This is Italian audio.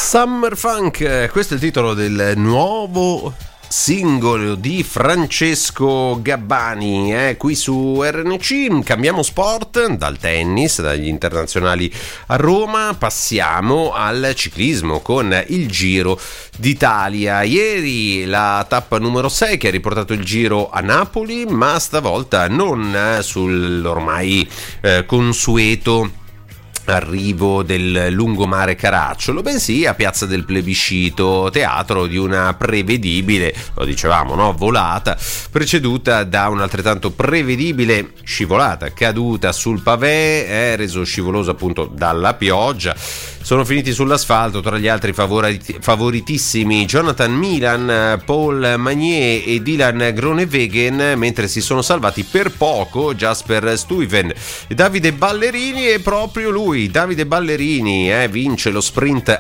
Summer Funk, questo è il titolo del nuovo singolo di Francesco Gabbani, qui su RNC. Cambiamo sport, dal tennis, dagli internazionali a Roma, passiamo al ciclismo con il Giro d'Italia. Ieri la tappa numero 6 che ha riportato il Giro a Napoli, ma stavolta non sull'ormai consueto arrivo del lungomare Caracciolo, bensì a Piazza del Plebiscito, teatro di una prevedibile, lo dicevamo, no, volata, preceduta da un'altrettanto prevedibile scivolata, caduta sul pavé, reso scivoloso appunto dalla pioggia. Sono finiti sull'asfalto tra gli altri favoritissimi Jonathan Milan, Paul Magnier e Dylan Groenewegen, mentre si sono salvati per poco Jasper Stuyven e Davide Ballerini. E proprio lui, Davide Ballerini, vince lo sprint